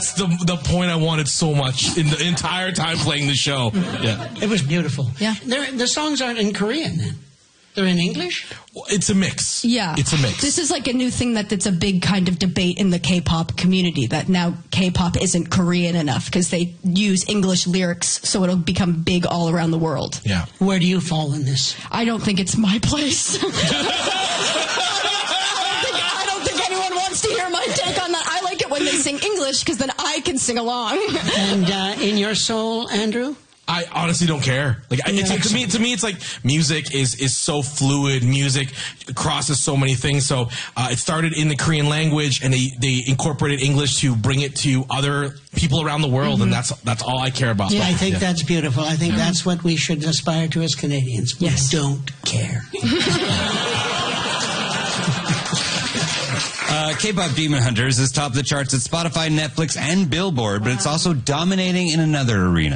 That's the point I wanted so much in the entire time playing the show. Yeah. It was beautiful. Yeah. The songs aren't in Korean then. They're in English? Well, it's a mix. Yeah. It's a mix. This is like a new thing that's a big kind of debate in the K-pop community, that now K-pop isn't Korean enough because they use English lyrics, so it'll become big all around the world. Yeah. Where do you fall in this? I don't think it's my place. I don't think anyone wants to hear my take on that. I like it when they sing English because then I can sing along. And in your soul, Andrew? I honestly don't care. Like to me, it's like music is so fluid. Music crosses so many things. So it started in the Korean language, and they incorporated English to bring it to other people around the world, and that's all I care about. Yeah, I think that's beautiful. I think that's what we should aspire to as Canadians. We don't care. K-pop Demon Hunters is top of the charts at Spotify, Netflix, and Billboard, but it's also dominating in another arena.